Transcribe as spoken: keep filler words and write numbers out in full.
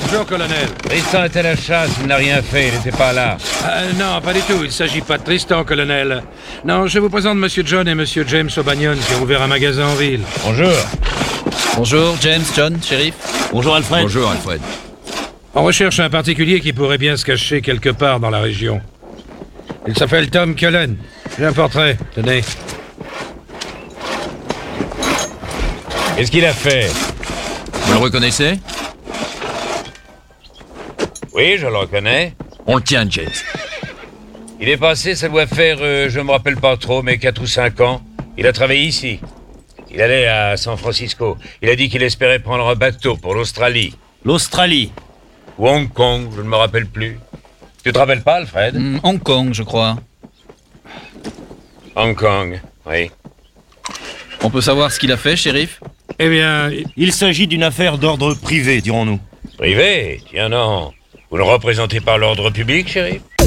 Bonjour, colonel. Tristan était à la chasse, il n'a rien fait, il n'était pas là. Euh, non, pas du tout. Il ne s'agit pas de Tristan, colonel. Non, je vous présente Monsieur John et Monsieur James O'Banion qui ont ouvert un magasin en ville. Bonjour. Bonjour, James, John, shérif. Bonjour, Alfred. Bonjour, Alfred. On recherche un particulier qui pourrait bien se cacher quelque part dans la région. Il s'appelle Tom Cullen. J'ai un portrait. Tenez. Qu'est-ce qu'il a fait? Vous le reconnaissez? Oui, je le reconnais. On le tient, James. Il est passé, ça doit faire, euh, je me rappelle pas trop, mais quatre ou cinq ans. Il a travaillé ici. Il allait à San Francisco. Il a dit qu'il espérait prendre un bateau pour l'Australie. L'Australie. Ou Hong Kong, je ne me rappelle plus. Tu te rappelles pas, Alfred? Mm, Hong Kong, je crois. Hong Kong, oui. On peut savoir ce qu'il a fait, shérif? Eh bien, Il s'agit d'une affaire d'ordre privé, dirons-nous. Privé? Tiens, non. Vous le représentez pas l'ordre public, shérif?